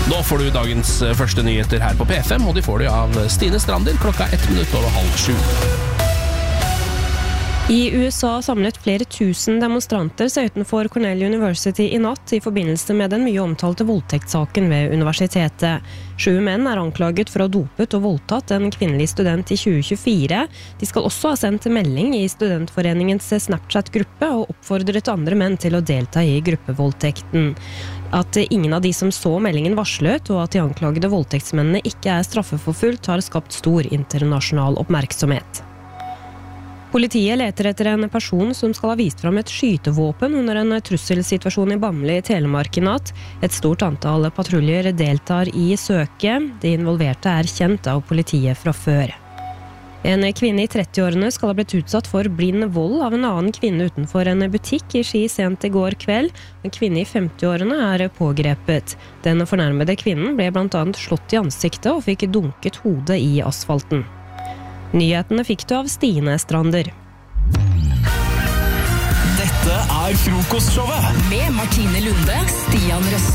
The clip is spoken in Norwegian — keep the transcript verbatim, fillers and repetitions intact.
Nå får du dagens første nyheter her på P fem, og de får du av Stine Strander klokka ett minutt over halv sju. I U S A samlet flere tusen demonstranter seg utenfor Cornell University i natt i forbindelse med den mye omtalte voldtektssaken ved universitetet. Sju menn er anklaget for å ha dopet og voldtatt en kvinnelig student i tjue tjuefire. De skal også ha sendt melding i studentforeningens Snapchat-gruppe og oppfordret andre menn til å delta i gruppevoldtekten. At ingen av de som så meldingen varslet, og at de anklagede voldtektsmennene ikke er straffeforfulgt, har skapt stor internasjonal oppmerksomhet. Politiet leter etter en person som skal ha vist fram et skytevåpen under en trusselsituasjon i Bamble i Telemark i natt. Et stort antall patruljer deltar i søket. De involverte er kjent av politiet fra før. En kvinne i trettiårene skal ha blitt utsatt for blind vold av en annen kvinne utenfor en butikk i Ski sent i går kveld. En kvinne i femtiårene er pågrepet. Den fornærmede kvinnen ble blant annet slått i ansiktet og fikk dunket hodet i asfalten. Nyhetene fikk du av Stine Strander. Dette er Frokostshowet med Martine Lunde, Stian Røst.